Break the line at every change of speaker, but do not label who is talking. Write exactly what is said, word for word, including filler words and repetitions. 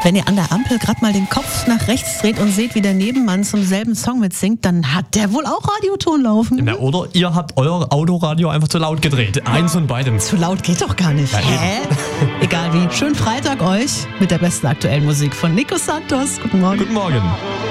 Wenn ihr an der Ampel gerade mal den Kopf nach rechts dreht und seht, wie der Nebenmann zum selben Song mitsingt, dann hat der wohl auch Radioton laufen.
Na, oder ihr habt euer Autoradio einfach zu laut gedreht. Eins von beidem.
Zu laut geht doch gar nicht.
Ja,
Hä? Egal wie. Schönen Freitag euch mit der besten aktuellen Musik von Nico Santos. Guten Morgen.
Guten Morgen.